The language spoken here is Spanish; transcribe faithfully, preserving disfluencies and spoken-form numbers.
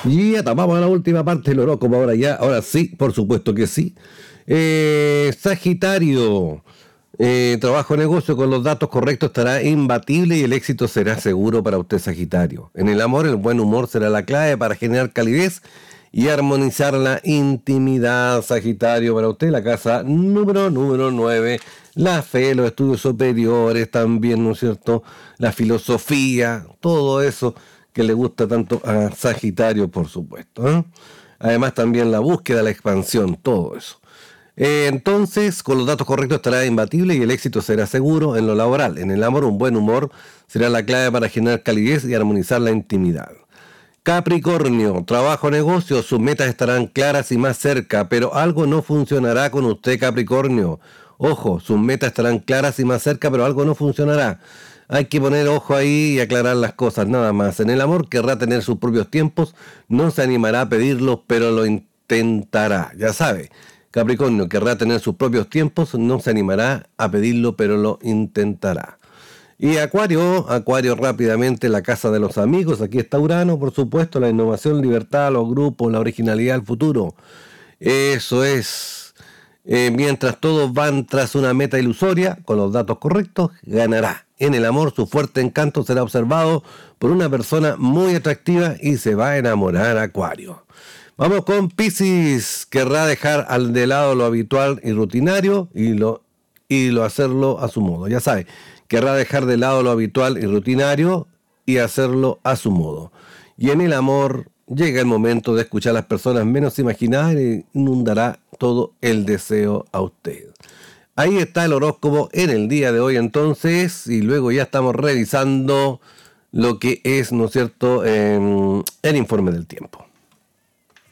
Y ya tapamos la última parte del horóscopo, ahora ya, ahora sí, por supuesto que sí. Eh, Sagitario, eh, trabajo negocio con los datos correctos estará imbatible y el éxito será seguro para usted, Sagitario. En el amor, el buen humor será la clave para generar calidez y armonizar la intimidad, Sagitario. Para usted, la casa número, número nueve, la fe, los estudios superiores también, ¿no es cierto? La filosofía, todo eso que le gusta tanto a Sagitario, por supuesto, ¿eh? Además también la búsqueda, la expansión, todo eso. Eh, entonces, con los datos correctos estará imbatible y el éxito será seguro en lo laboral. En el amor, un buen humor será la clave para generar calidez y armonizar la intimidad. Capricornio, trabajo, negocio, sus metas estarán claras y más cerca, pero algo no funcionará con usted, Capricornio. Ojo, sus metas estarán claras y más cerca, pero algo no funcionará. Hay que poner ojo ahí y aclarar las cosas, nada más. En el amor querrá tener sus propios tiempos, no se animará a pedirlos, pero lo intentará. Ya sabe, Capricornio querrá tener sus propios tiempos, no se animará a pedirlo, pero lo intentará. Y Acuario, Acuario rápidamente, la casa de los amigos, aquí está Urano, por supuesto, la innovación, libertad, los grupos, la originalidad, el futuro. Eso es. Eh, mientras todos van tras una meta ilusoria, con los datos correctos, ganará. En el amor, su fuerte encanto será observado por una persona muy atractiva y se va a enamorar, Acuario. Vamos con Piscis, querrá dejar al de lado lo habitual y rutinario y lo, y lo hacerlo a su modo. Ya sabe, querrá dejar de lado lo habitual y rutinario y hacerlo a su modo. Y en el amor llega el momento de escuchar a las personas menos imaginadas y inundará todo el deseo a usted. Ahí está el horóscopo en el día de hoy entonces, y luego ya estamos revisando lo que es, ¿no es cierto?, eh, el informe del tiempo.